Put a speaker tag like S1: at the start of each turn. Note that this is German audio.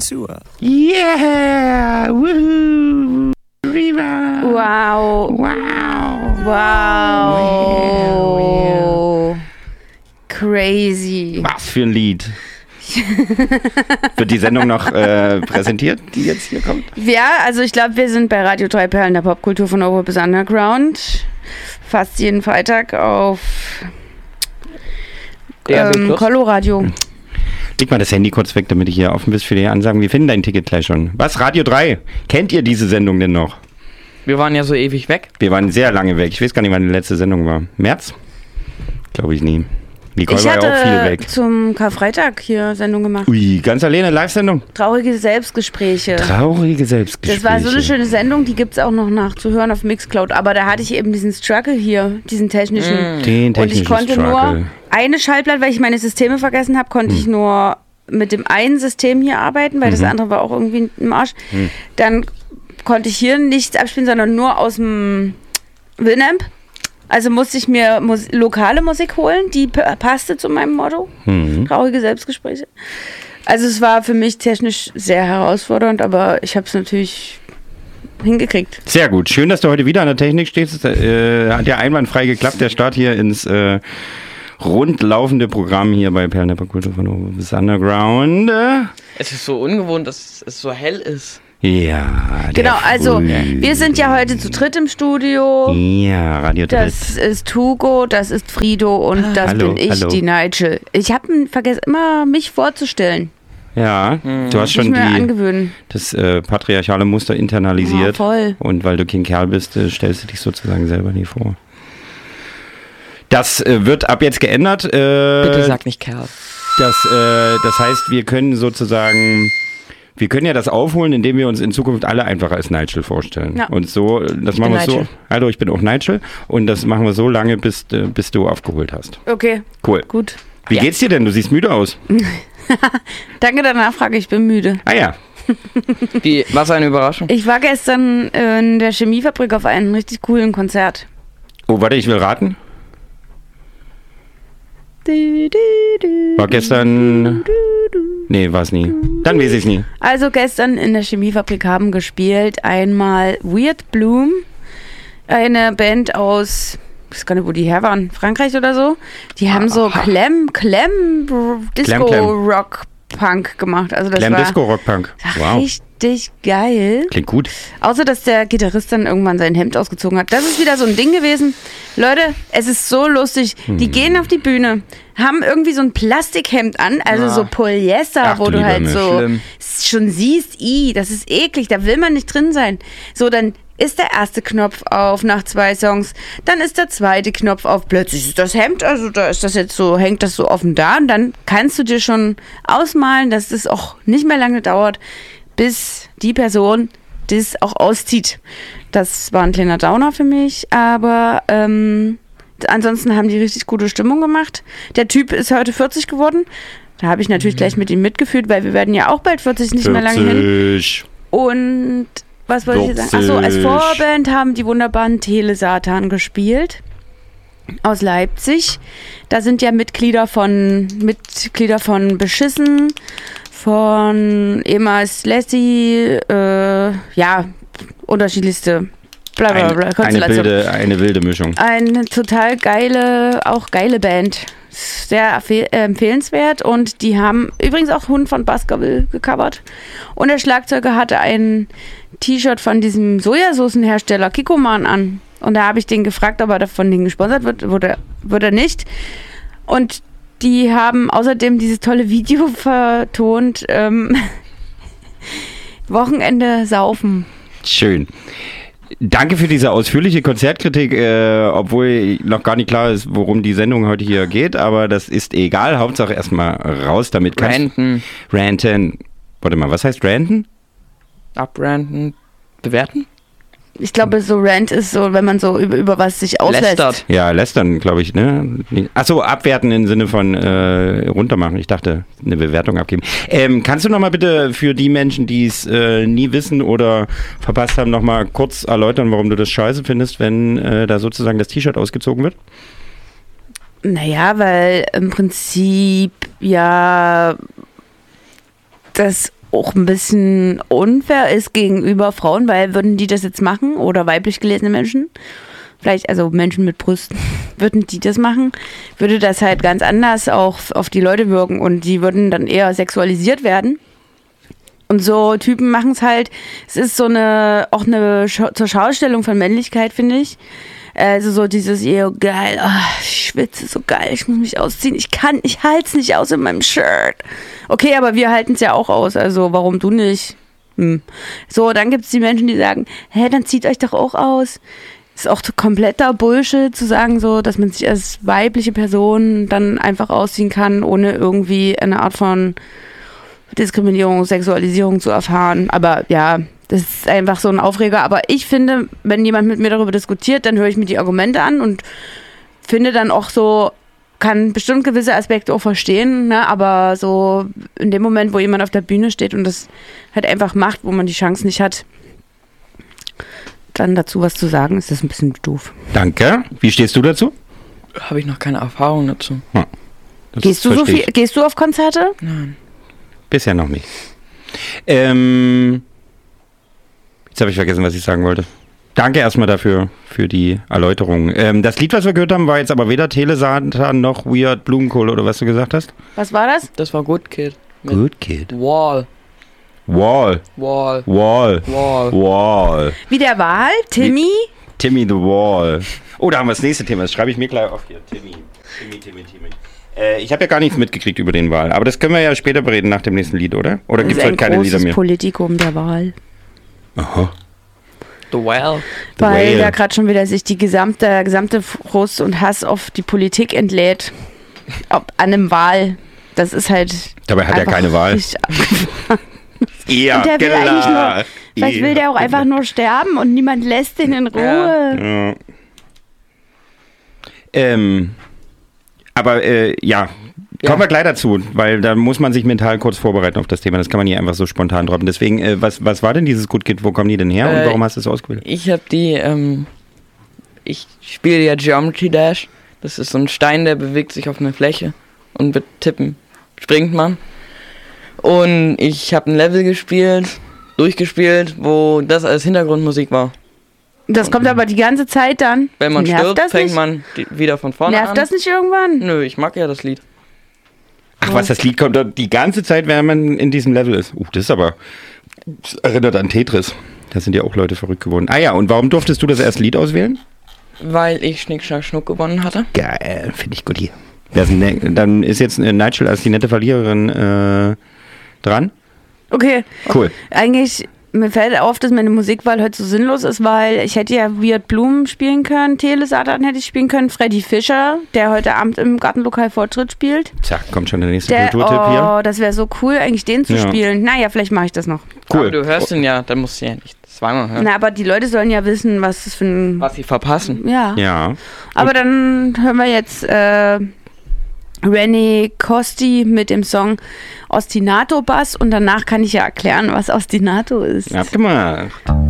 S1: Tour.
S2: Yeah! Woohoo! Riva!
S3: Wow. Crazy.
S2: Was für ein Lied. Wird die Sendung noch präsentiert, die jetzt hier kommt?
S3: Ja, also ich glaube, wir sind bei Radio 3 Perlen der Popkultur von Over bis Underground. Fast jeden Freitag auf Coloradio.
S2: Leg mal das Handy kurz weg, damit ich hier offen bin für die Ansagen. Wir finden dein Ticket gleich schon. Was, Radio 3? Kennt ihr diese Sendung denn noch?
S4: Wir waren ja so ewig weg.
S2: Wir waren sehr lange weg. Ich weiß gar nicht, wann die letzte Sendung war. März? Glaube ich nie. Nicole
S3: Ich
S2: war ja
S3: hatte
S2: auch viel weg.
S3: zum Karfreitag hier Sendung gemacht.
S2: Ui, ganz alleine Live-Sendung?
S3: Traurige Selbstgespräche.
S2: Traurige Selbstgespräche.
S3: Das war so eine schöne Sendung, die gibt es auch noch nachzuhören auf Mixcloud. Aber da hatte ich eben diesen Struggle hier, diesen technischen.
S2: Den technischen
S3: und ich konnte
S2: Struggle.
S3: nur eine Schallplatte, weil ich meine Systeme vergessen habe, konnte ich nur mit dem einen System hier arbeiten, weil das andere war auch irgendwie im Arsch. Dann konnte ich hier nichts abspielen, sondern nur aus dem Winamp. Also musste ich mir lokale Musik holen, die passte zu meinem Motto. Traurige Selbstgespräche. Also es war für mich technisch sehr herausfordernd, aber ich habe es natürlich hingekriegt.
S2: Sehr gut. Schön, dass du heute wieder an der Technik stehst. Hat ja einwandfrei geklappt, der Start hier ins rundlaufende Programm hier bei Perlen der Popkultur von Over bis Underground.
S4: Es ist so ungewohnt, dass es so hell ist.
S2: Ja.
S3: Genau, also wir sind ja heute zu dritt im Studio.
S2: Ja, Radio 3.
S3: Das ist Hugo, das ist Frido und das bin ich, die Nigel. Ich habe vergessen, immer mich vorzustellen.
S2: Ja, du hast schon
S3: mir angewöhnen.
S2: das patriarchale Muster internalisiert.
S3: Ja, voll.
S2: Und weil du kein Kerl bist, stellst du dich sozusagen selber nie vor. Das wird ab jetzt geändert.
S4: Bitte sag nicht Kerl.
S2: Das heißt, wir können sozusagen... Wir können ja das aufholen, indem wir uns in Zukunft alle einfach als Nigel vorstellen. Ja. Und so, das machen wir so. Hallo, ich bin auch Nigel. Und das machen wir so lange, bis du aufgeholt hast.
S3: Okay.
S2: Cool.
S3: Gut.
S2: Wie geht's dir denn? Du siehst müde aus.
S3: Danke der Nachfrage, ich bin müde.
S2: Ah ja.
S4: Was eine Überraschung.
S3: Ich war gestern in der Chemiefabrik auf einem richtig coolen Konzert.
S2: Oh, warte, ich will raten. War gestern... Nee, war es nie. Dann weiß ich es nie.
S3: Also gestern in der Chemiefabrik haben gespielt einmal Weird Bloom, eine Band aus, ich weiß gar nicht, wo die her waren, Frankreich oder so. Die haben so Disco-Rock-Punk gemacht. Also das war
S2: Disco-Rock-Punk.
S3: Wow. Richtig geil.
S2: Klingt gut.
S3: Außer, dass der Gitarrist dann irgendwann sein Hemd ausgezogen hat. Das ist wieder so ein Ding gewesen. Leute, es ist so lustig. Die gehen auf die Bühne, haben irgendwie so ein Plastikhemd an, also so Polyester, wo du halt so schon siehst, das ist eklig, da will man nicht drin sein. So, dann ist der erste Knopf auf nach 2 Songs, dann ist der zweite Knopf auf, plötzlich ist das Hemd, also da ist das jetzt so, hängt das so offen da und dann kannst du dir schon ausmalen, dass das auch nicht mehr lange dauert, bis die Person das auch auszieht. Das war ein kleiner Downer für mich, aber ansonsten haben die richtig gute Stimmung gemacht. Der Typ ist heute 40 geworden. Da habe ich natürlich gleich mit ihm mitgefühlt, weil wir werden ja auch bald 40, nicht mehr lange hin. Und was wollte ich jetzt sagen? Achso, als Vorband haben die wunderbaren Telesatan gespielt. Aus Leipzig. Da sind ja Mitglieder von Beschissen, von ehemals Lassie, unterschiedlichste
S2: eine wilde Mischung.
S3: Eine total geile Band. Sehr empfehlenswert und die haben übrigens auch Hund von Baskerville gecovert. Und der Schlagzeuger hatte ein T-Shirt von diesem Sojasoßenhersteller Kikkoman an. Und da habe ich den gefragt, ob er von denen gesponsert wird. Wurde er nicht. Und die haben außerdem dieses tolle Video vertont. Wochenende saufen.
S2: Schön. Danke für diese ausführliche Konzertkritik, obwohl noch gar nicht klar ist, worum die Sendung heute hier geht, aber das ist egal. Hauptsache erstmal raus damit.
S4: Ranten.
S2: Warte mal, was heißt ranten?
S4: Abranten. Bewerten?
S3: Ich glaube, so Rant ist so, wenn man so über was sich auslässt.
S4: Lästert.
S2: Ja, lästern, glaube ich, ne? Achso, abwerten im Sinne von runtermachen. Ich dachte, eine Bewertung abgeben. Kannst du nochmal bitte für die Menschen, die es nie wissen oder verpasst haben, nochmal kurz erläutern, warum du das scheiße findest, wenn da sozusagen das T-Shirt ausgezogen wird?
S3: Naja, weil im Prinzip ja das auch ein bisschen unfair ist gegenüber Frauen, weil würden die das jetzt machen oder weiblich gelesene Menschen, vielleicht also Menschen mit Brüsten, würden die das machen, würde das halt ganz anders auch auf die Leute wirken und die würden dann eher sexualisiert werden. Und so Typen machen es halt, es ist so auch eine zur Schaustellung von Männlichkeit, finde ich. Also so dieses, geil, ich schwitze so geil, ich muss mich ausziehen, ich halte es nicht aus in meinem Shirt. Okay, aber wir halten es ja auch aus, also warum du nicht? So, dann gibt es die Menschen, die sagen, dann zieht euch doch auch aus. Ist auch kompletter Bullshit zu sagen so, dass man sich als weibliche Person dann einfach ausziehen kann, ohne irgendwie eine Art von Diskriminierung, Sexualisierung zu erfahren. Aber ja, das ist einfach so ein Aufreger. Aber ich finde, wenn jemand mit mir darüber diskutiert, dann höre ich mir die Argumente an und finde dann auch so, kann bestimmt gewisse Aspekte auch verstehen, ne? Aber so in dem Moment, wo jemand auf der Bühne steht und das halt einfach macht, wo man die Chance nicht hat, dann dazu was zu sagen, ist das ein bisschen doof.
S2: Danke. Wie stehst du dazu?
S4: Habe ich noch keine Erfahrung dazu.
S2: Ja,
S3: gehst du auf Konzerte?
S4: Nein.
S2: Bisher noch nicht. Jetzt habe ich vergessen, was ich sagen wollte. Danke erstmal dafür, für die Erläuterung. Das Lied, was wir gehört haben, war jetzt aber weder Telesatan noch Weird Blumenkohl oder was du gesagt hast?
S3: Was war das?
S4: Das war Good Kid.
S2: Good Kid.
S4: Wall.
S2: Wall.
S3: Wie der Wal? Timmy?
S2: Timmy the Wall. Oh, da haben wir das nächste Thema. Das schreibe ich mir gleich auf hier. Timmy. Ich habe ja gar nichts mitgekriegt über den Wal. Aber das können wir ja später bereden nach dem nächsten Lied, oder? Oder gibt es heute keine Lieder mehr?
S3: Das ist ein Politikum, der Wal.
S2: Aha.
S4: The Whale.
S3: Weil da gerade schon wieder sich der gesamte Frust und Hass auf die Politik entlädt. An einem Wal. Das ist halt.
S2: Dabei hat er keine Wahl. Ja,
S3: und der will eigentlich nur. Vielleicht will der auch einfach nur sterben und niemand lässt ihn in Ruhe.
S2: Ja. Aber kommen wir gleich dazu, weil da muss man sich mental kurz vorbereiten auf das Thema. Das kann man nicht einfach so spontan droppen. Deswegen, was war denn dieses Good Kid? Wo kommen die denn her und warum hast du es ausgewählt?
S4: Ich habe ich spiele ja Geometry Dash. Das ist so ein Stein, der bewegt sich auf einer Fläche und mit Tippen springt man. Und ich habe ein Level durchgespielt, wo das als Hintergrundmusik war.
S3: Das kommt aber die ganze Zeit dann.
S4: Wenn man stirbt, fängt man wieder von vorne an.
S3: Nervt das nicht irgendwann?
S4: Nö, ich mag ja das Lied.
S2: Ach was, das Lied kommt da die ganze Zeit, während man in diesem Level ist. Das erinnert an Tetris. Da sind ja auch Leute verrückt geworden. Ah ja, und warum durftest du das erste Lied auswählen?
S4: Weil ich Schnick, Schnack, Schnuck gewonnen hatte.
S2: Geil, finde ich gut hier. Dann ist jetzt Nigel als die nette Verliererin dran.
S3: Okay.
S2: Cool.
S3: Eigentlich, mir fällt auf, dass meine Musikwahl heute so sinnlos ist, weil ich hätte ja Weird Blumen spielen können, Telesatan hätte ich spielen können, Freddy Fischer, der heute Abend im Gartenlokal Vortritt spielt.
S2: Zack, kommt schon der nächste Kulturtipp hier.
S3: Oh, das wäre so cool, eigentlich den zu spielen. Naja, vielleicht mache ich das noch.
S2: Cool.
S4: Aber du hörst ihn ja, dann musst du ja nicht zweimal hören.
S3: Na, aber die Leute sollen ja wissen, was das für ein...
S4: Was sie verpassen.
S3: Ja. Aber dann hören wir jetzt René Costi mit dem Song Ostinato Bass und danach kann ich ja erklären, was Ostinato ist.
S2: Ja, guck mal.